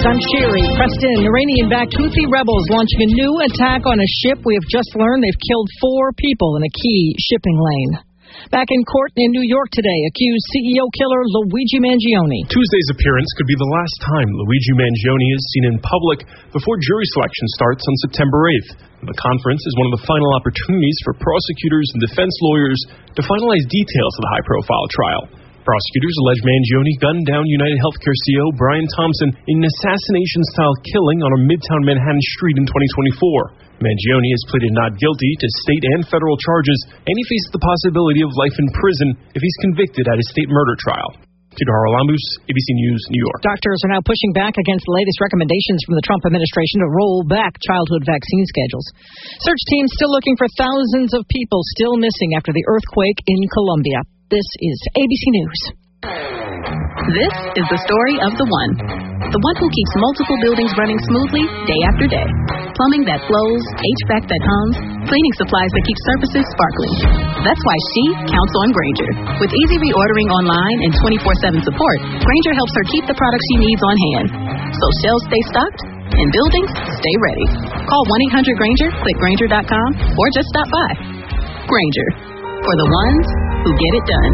News. I'm Sherry. Preston, Iranian-backed Houthi rebels launching a new attack on a ship. We have just learned they've killed 4 people in a key shipping lane. Back in court in New York today, accused CEO killer Luigi Mangione. Tuesday's appearance could be the last time Luigi Mangione is seen in public before jury selection starts on September 8th. The conference is one of the final opportunities for prosecutors and defense lawyers to finalize details of the high-profile trial. Prosecutors allege Mangione gunned down United Healthcare CEO Brian Thompson in an assassination-style killing on a Midtown Manhattan street in 2024. Mangione has pleaded not guilty to state and federal charges, and he faces the possibility of life in prison if he's convicted at his state murder trial. Tudor Haralambous, ABC News, New York. Doctors are now pushing back against the latest recommendations from the Trump administration to roll back childhood vaccine schedules. Search teams still looking for thousands of people still missing after the earthquake in Colombia. This is ABC News. This is the story of the one who keeps multiple buildings running smoothly day after day. Plumbing that flows, HVAC that hums, cleaning supplies that keep surfaces sparkling. That's why she counts on Grainger. With easy reordering online and 24/7 support, Grainger helps her keep the products she needs on hand. So shelves stay stocked and buildings stay ready. Call 1-800-GRAINGER, click Grainger.com, or just stop by. Grainger, for the ones who get it done.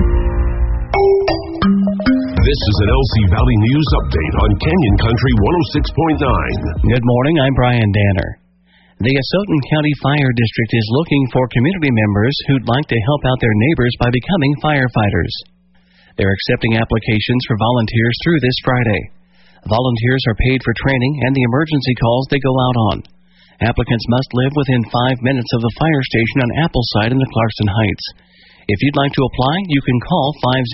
This is an LC Valley News update on Canyon Country 106.9. Good morning, I'm Brian Danner. The Asotin County Fire District is looking for community members who'd like to help out their neighbors by becoming firefighters. They're accepting applications for volunteers through this Friday. Volunteers are paid for training and the emergency calls they go out on. Applicants must live within 5 minutes of the fire station on Appleside in the Clarkson Heights. If you'd like to apply, you can call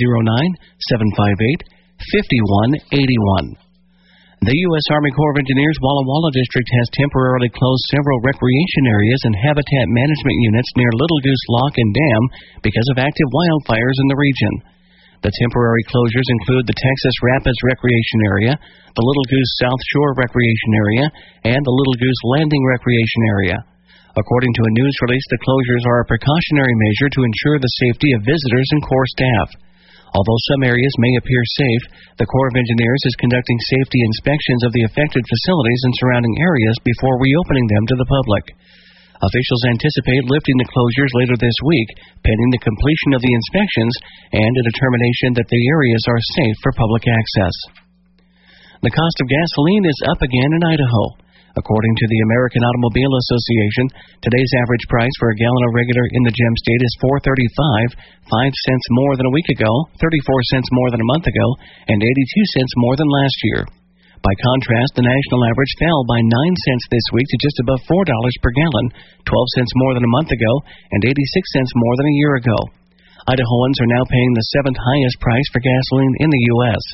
509-758-5181. The U.S. Army Corps of Engineers Walla Walla District has temporarily closed several recreation areas and habitat management units near Little Goose Lock and Dam because of active wildfires in the region. The temporary closures include the Texas Rapids Recreation Area, the Little Goose South Shore Recreation Area, and the Little Goose Landing Recreation Area. According to a news release, the closures are a precautionary measure to ensure the safety of visitors and Corps staff. Although some areas may appear safe, the Corps of Engineers is conducting safety inspections of the affected facilities and surrounding areas before reopening them to the public. Officials anticipate lifting the closures later this week, pending the completion of the inspections and a determination that the areas are safe for public access. The cost of gasoline is up again in Idaho. According to the American Automobile Association, today's average price for a gallon of regular in the Gem State is $4.35, 5 cents more than a week ago, 34 cents more than a month ago, and 82 cents more than last year. By contrast, the national average fell by 9 cents this week to just above $4 per gallon, 12 cents more than a month ago, and 86 cents more than a year ago. Idahoans are now paying the 7th highest price for gasoline in the U.S.